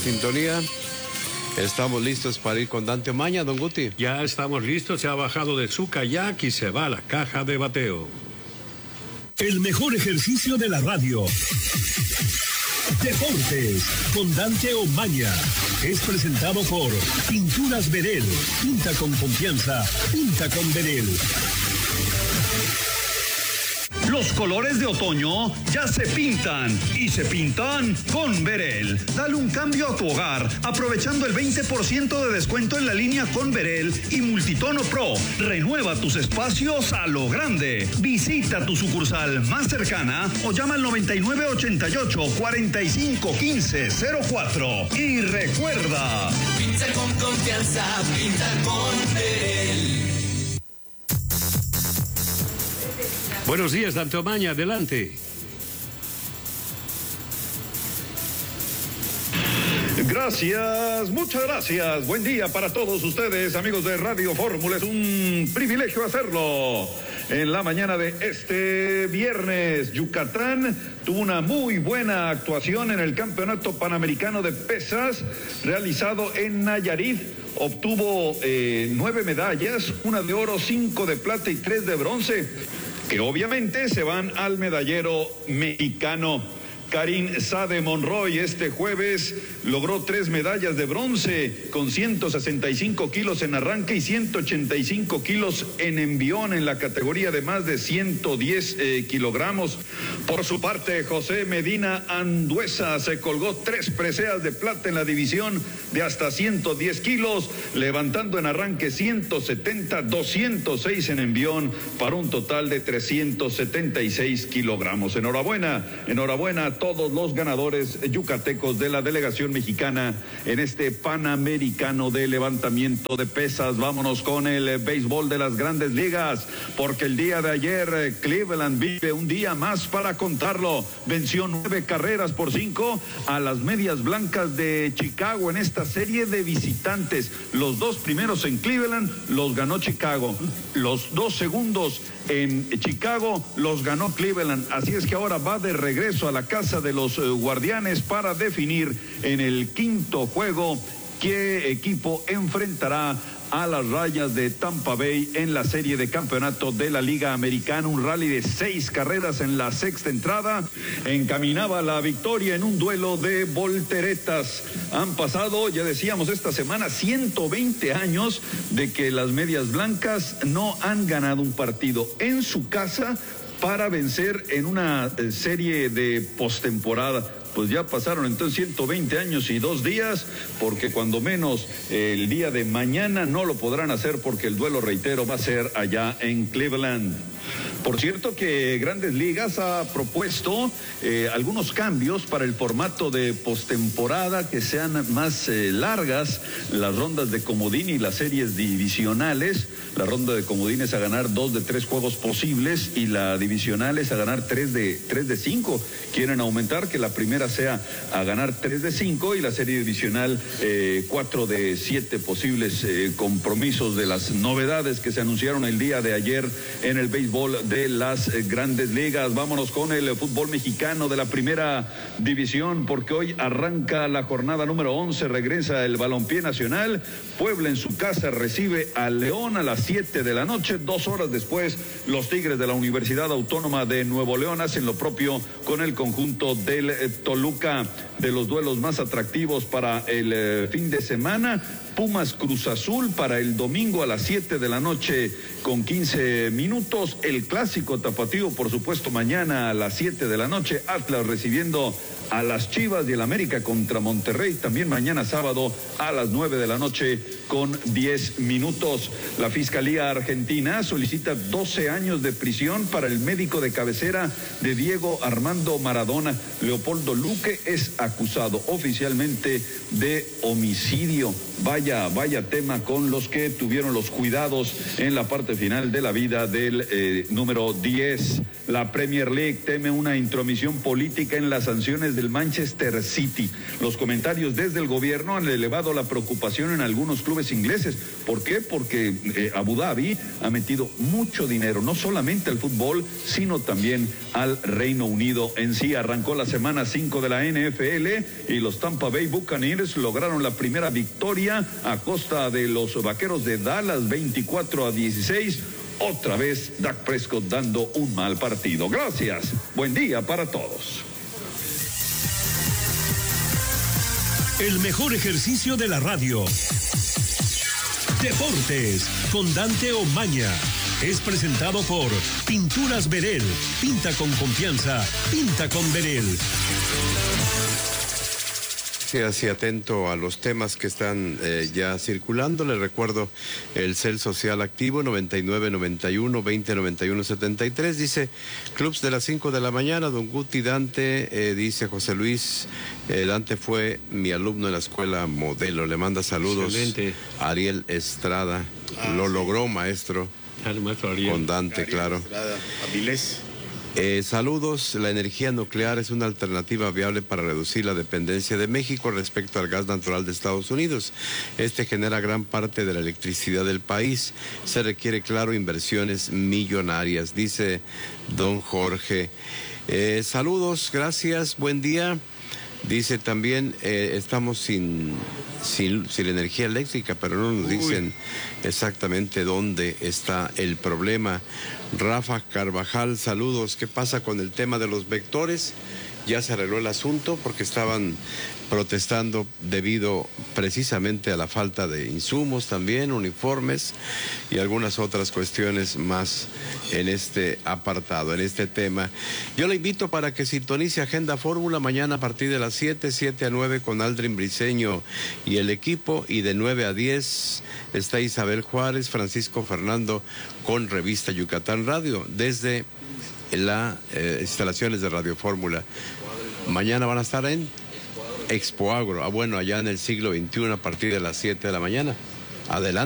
sintonía. Estamos listos para ir con Dante Omaña, don Guti. Ya estamos listos, se ha bajado de su kayak y se va a la caja de bateo. El mejor ejercicio de la radio. Deportes con Dante Omaña. Es presentado por Pinturas Verel. Pinta con confianza. Pinta con Verel. Los colores de otoño ya se pintan y se pintan con Verel. Dale un cambio a tu hogar aprovechando el 20% de descuento en la línea con Verel y Multitono Pro. Renueva tus espacios a lo grande. Visita tu sucursal más cercana o llama al 9988-451504. Y recuerda, pinta con confianza, pinta con Verel. Buenos días, Dante Omaña, adelante. Gracias, muchas gracias. Buen día para todos ustedes, amigos de Radio Fórmula. Es un privilegio hacerlo. En la mañana de este viernes, Yucatán tuvo una muy buena actuación en el Campeonato Panamericano de Pesas realizado en Nayarit. Obtuvo 9 medallas, 1 de oro, 5 de plata y 3 de bronce, que obviamente se van al medallero mexicano. Karin Sade Monroy este jueves logró 3 medallas de bronce con 165 kilos en arranque y 185 kilos en envión en la categoría de más de 110 kilogramos. Por su parte, José Medina Anduesa se colgó 3 preseas de plata en la división de hasta 110 kilos, levantando en arranque 170, 206 en envión para un total de 376 kilogramos. Enhorabuena a todos los ganadores yucatecos de la delegación mexicana en este Panamericano de levantamiento de pesas. Vámonos con el béisbol de las Grandes Ligas, porque el día de ayer Cleveland vive un día más para contarlo. Venció 9 carreras por 5 a las Medias Blancas de Chicago en esta serie de visitantes. Los 2 primeros en Cleveland los ganó Chicago. Los 2 segundos en Chicago los ganó Cleveland. Así es que ahora va de regreso a la casa de los Guardianes para definir en el 5º juego qué equipo enfrentará a las Rayas de Tampa Bay en la serie de campeonato de la Liga Americana. Un rally de 6 carreras en la 6ª entrada encaminaba la victoria en un duelo de volteretas. Han pasado, ya decíamos esta semana, 120 años de que las Medias Blancas no han ganado un partido en su casa para vencer en una serie de postemporada. Pues ya pasaron entonces 120 años y 2 días, porque cuando menos el día de mañana no lo podrán hacer porque el duelo, reitero, va a ser allá en Cleveland. Por cierto que Grandes Ligas ha propuesto algunos cambios para el formato de postemporada, que sean más largas las rondas de comodín y las series divisionales. La ronda de comodín es a ganar 2 de 3 juegos posibles y la divisional es a ganar 3 de 5. Quieren aumentar que la primera sea a ganar 3 de 5 y la serie divisional 4 de 7 posibles compromisos. De las novedades que se anunciaron el día de ayer en el béisbol de las Grandes Ligas. Vámonos con el fútbol mexicano de la primera división, porque hoy arranca la jornada número 11, regresa el balompié nacional. Puebla en su casa recibe a León a las 7 de la noche. 2 horas después, los Tigres de la Universidad Autónoma de Nuevo León hacen lo propio con el conjunto del Toluca. De los duelos más atractivos para el fin de semana, Pumas Cruz Azul para el domingo a las 7 de la noche con 15 minutos. El clásico tapatío, por supuesto, mañana a las 7 de la noche. Atlas recibiendo a las Chivas y el América contra Monterrey. También mañana sábado a las 9 de la noche con 10 minutos. La Fiscalía Argentina solicita 12 años de prisión para el médico de cabecera de Diego Armando Maradona. Leopoldo Luque es acusado oficialmente de homicidio. Vaya tema con los que tuvieron los cuidados en la parte final de la vida del número Número 10. La Premier League teme una intromisión política en las sanciones del Manchester City. Los comentarios desde el gobierno han elevado la preocupación en algunos clubes ingleses. ¿Por qué? Porque Abu Dhabi ha metido mucho dinero, no solamente al fútbol, sino también al Reino Unido en sí. Arrancó la semana 5 de la NFL y los Tampa Bay Buccaneers lograron la primera victoria a costa de los Vaqueros de Dallas, 24-16. Otra vez Dak Prescott dando un mal partido. Gracias. Buen día para todos. El mejor ejercicio de la radio. Deportes con Dante Omaña. Es presentado por Pinturas Verel. Pinta con confianza. Pinta con Verel. Así atento a los temas que están ya circulando. Les recuerdo el CEL social activo 9991-2091-73. Dice clubs de las 5 de la mañana. Don Guti Dante, dice José Luis, Dante fue mi alumno en la escuela modelo. Le manda saludos. Excelente. Ariel Estrada. Lo logró, maestro. Al maestro Ariel. Con Dante, Ariel claro. Estrada, Avilés. Saludos. La energía nuclear es una alternativa viable para reducir la dependencia de México respecto al gas natural de Estados Unidos. Este genera gran parte de la electricidad del país. Se requiere, claro, inversiones millonarias, dice don Jorge. Saludos, gracias, buen día. Dice también, estamos sin energía eléctrica, pero no nos dicen exactamente dónde está el problema. Rafa Carvajal, saludos. ¿Qué pasa con el tema de los vectores? Ya se arregló el asunto porque estaban protestando debido precisamente a la falta de insumos también, uniformes y algunas otras cuestiones más en este apartado, en este tema. Yo le invito para que sintonice Agenda Fórmula mañana a partir de las 7 a 9 con Aldrin Briceño y el equipo, y de 9 a 10 está Isabel Juárez, Francisco Fernando con Revista Yucatán Radio desde las instalaciones de Radio Fórmula. Mañana van a estar en Expo Agro, bueno, allá en el siglo XXI a partir de las 7 de la mañana. Adelante.